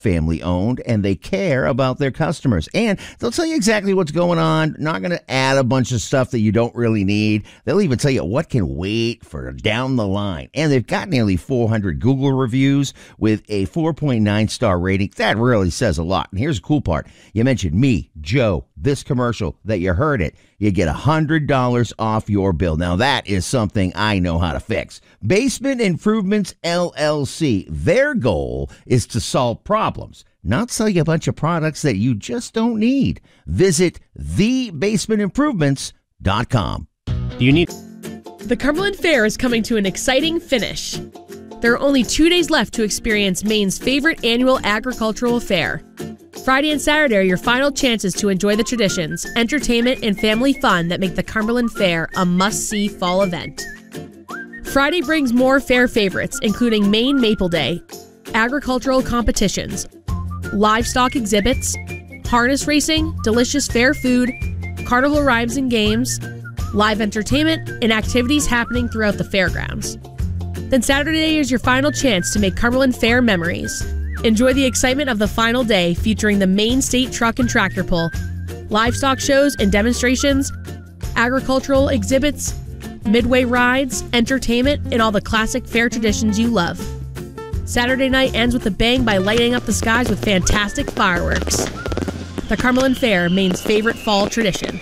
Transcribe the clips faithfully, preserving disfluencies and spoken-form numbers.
family owned, and they care about their customers. And they'll tell you exactly what's going on. Not going to add a bunch of stuff that you don't really need. They'll even tell you what can wait for down the line. And they've got nearly four hundred Google reviews with a four point nine star rating. That really says a lot. And here's the cool part. You mentioned me, Joe, this commercial that you heard it. You get one hundred dollars off your bill. Now, that is something I know how to fix. Basement Improvements, L L C. Their goal is to solve problems, not sell you a bunch of products that you just don't need. Visit the basement improvements dot com. Do you need... The Cumberland Fair is coming to an exciting finish. There are only two days left to experience Maine's favorite annual agricultural fair. Friday and Saturday are your final chances to enjoy the traditions, entertainment, and family fun that make the Cumberland Fair a must-see fall event. Friday brings more fair favorites, including Maine Maple Day, agricultural competitions, livestock exhibits, harness racing, delicious fair food, carnival rides and games, live entertainment, and activities happening throughout the fairgrounds. Then Saturday is your final chance to make Cumberland Fair memories. Enjoy the excitement of the final day featuring the Maine State Truck and Tractor Pull, livestock shows and demonstrations, agricultural exhibits, midway rides, entertainment, and all the classic fair traditions you love. Saturday night ends with a bang by lighting up the skies with fantastic fireworks. The Cumberland Fair, Maine's favorite fall tradition.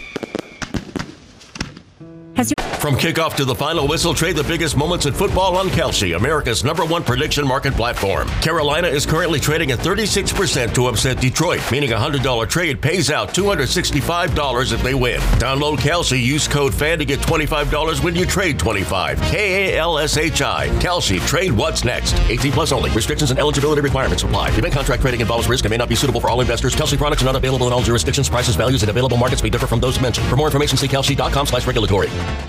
Has your- From kickoff to the final whistle, trade the biggest moments in football on Kalshi, America's number one prediction market platform. Carolina is currently trading at thirty-six percent to upset Detroit, meaning a one hundred dollars trade pays out two hundred sixty-five dollars if they win. Download Kalshi, use code FAN to get twenty-five dollars when you trade twenty-five dollars. K A L S H I. Kalshi, trade what's next. eighteen plus only. Restrictions and eligibility requirements apply. Event contract trading involves risk and may not be suitable for all investors. Kalshi products are not available in all jurisdictions. Prices, values, and available markets may differ from those mentioned. For more information, see kalshi.com slash regulatory.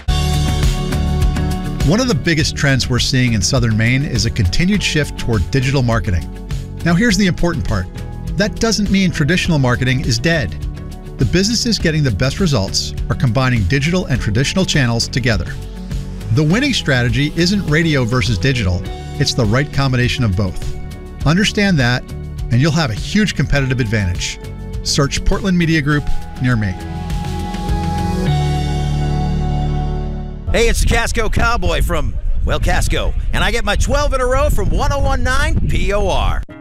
One of the biggest trends we're seeing in Southern Maine is a continued shift toward digital marketing. Now, here's the important part. That doesn't mean traditional marketing is dead. The businesses getting the best results are combining digital and traditional channels together. The winning strategy isn't radio versus digital, it's the right combination of both. Understand that, and you'll have a huge competitive advantage. Search Portland Media Group near me. Hey, it's the Casco Cowboy from, well, Casco, and I get my twelve in a row from one oh one point nine P O R.